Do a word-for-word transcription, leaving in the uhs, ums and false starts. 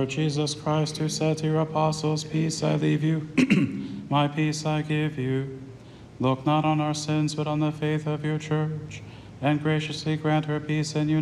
Lord Jesus Christ, who said to your apostles, "Peace I leave you, my peace I give you," look not on our sins, but on the faith of your church, and graciously grant her peace and unity